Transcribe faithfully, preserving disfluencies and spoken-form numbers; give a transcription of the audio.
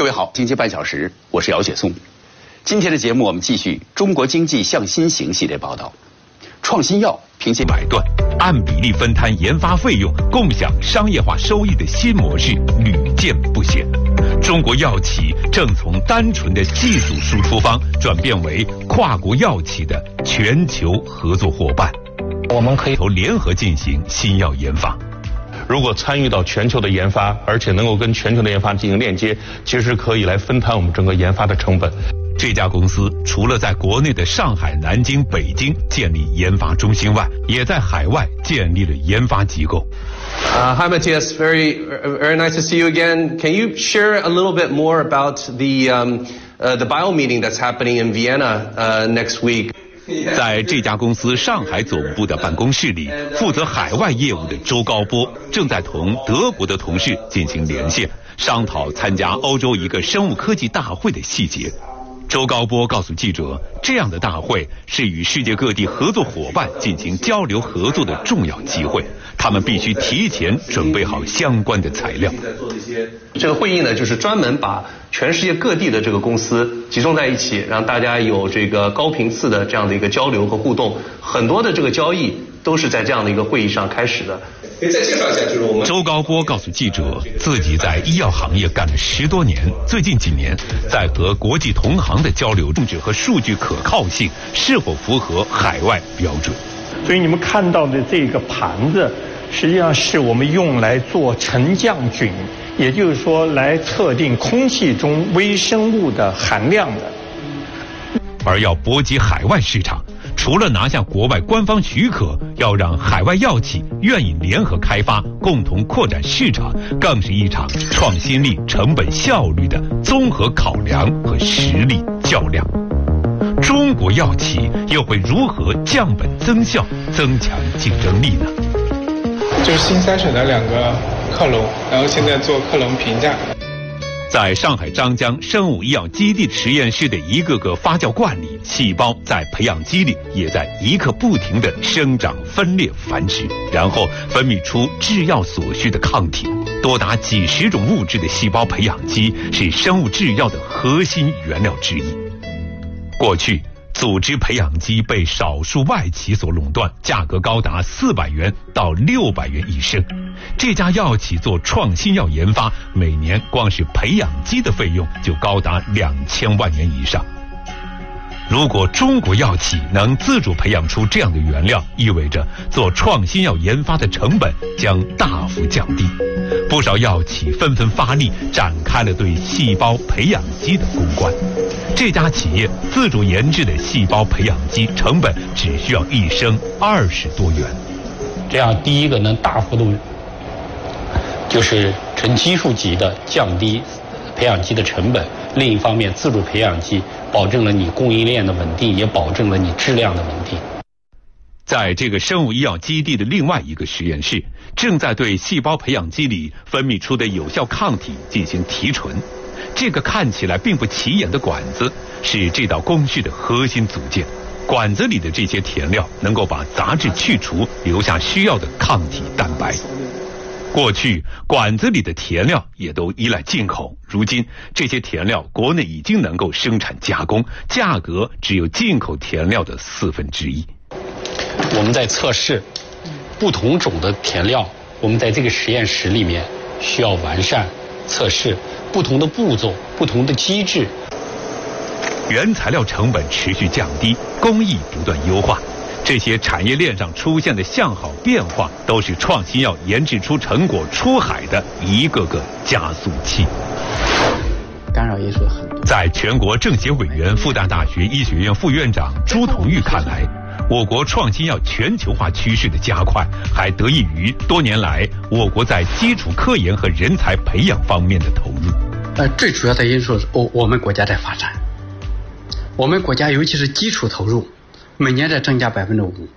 位好，经济半小时，我是姚雪松。今天的节目我们继续中国经济向新型系列报道。创新药凭借买断、按比例分摊研发费用、共享商业化收益的新模式屡见不鲜。中国药企正从单纯的技术输出方转变为跨国药企的全球合作伙伴。我们可以投联合进行新药研发。 如果参与到全球的研发，而且能够跟全球的研发进行链接，其实可以来分摊我们整个研发的成本。 这家公司除了在国内的上海、南京、北京建立研发中心外，也在海外建立了研发机构。 Uh, hi, Matthias. Very, very nice to see you again. Can you share a little bit more about the um, uh, the bio meeting that's happening in Vienna uh, next week? 在这家公司上海总部的办公室里，负责海外业务的周高波正在同德国的同事进行连线，商讨参加欧洲一个生物科技大会的细节。周高波告诉记者，这样的大会是与世界各地合作伙伴进行交流合作的重要机会，他们必须提前准备好相关的材料。 这个会议呢，就是专门把全世界各地的这个公司集中在一起，让大家有这个高频次的这样的一个交流和互动。很多的这个交易都是在这样的一个会议上开始的。可以再介绍一下，就是我们周高波告诉记者，自己在医药行业干了十多年，最近几年在和国际同行的交流，政治和数据可靠性是否符合海外标准。 所以你们看到的这个盘子，实际上是我们用来做沉降菌，也就是说来测定空气中微生物的含量的。 而要搏击海外市场，除了拿下国外官方许可，要让海外药企愿意联合开发，共同扩展市场，更是一场创新力、成本效率的综合考量和实力较量。中国药企又会如何降本增效，增强竞争力呢？ 就是新筛选的两个克隆，然后现在做克隆评价。 在上海张江生物医药基地实验室的一个个发酵罐里，细胞在培养基里也在一刻不停地生长、分裂、繁殖，然后分泌出制药所需的抗体。多达几十种物质的细胞培养基是生物制药的核心原料之一。过去，组织培养基被少数外企所垄断，价格高达四百元到六百元一升。这家药企做创新药研发，每年光是培养基的费用就高达两千万元以上。如果中国药企能自主培养出这样的原料，意味着做创新药研发的成本将大幅降低。不少药企纷纷发力，展开了对细胞培养基的攻关。这家企业自主研制的细胞培养基成本只需要一升二十多元。 这样，第一个能大幅度就是成基数级的降低培养基的成本，另一方面，自主培养基保证了你供应链的稳定，也保证了你质量的稳定。 在这个生物医药基地的另外一个实验室，正在对细胞培养基里分泌出的有效抗体进行提纯。这个看起来并不起眼的管子是这道工序的核心组件。管子里的这些填料能够把杂质去除，留下需要的抗体蛋白。过去管子里的填料也都依赖进口，如今这些填料国内已经能够生产加工，价格只有进口填料的四分之一。 我们在测试不同种的填料，我们在这个实验室里面需要完善测试不同的步骤、不同的机制。 原材料成本持续降低，工艺不断优化，这些产业链上出现的向好变化，都是创新药研制出成果出海的一个个加速器。 干扰因素很多。 在全国政协委员、复旦大学医学院副院长朱同玉看来，我国创新药全球化趋势的加快，还得益于多年来我国在基础科研和人才培养方面的投入。 呃，最主要的因素是我我们国家在发展，我们国家尤其是基础投入，每年在增加百分之五。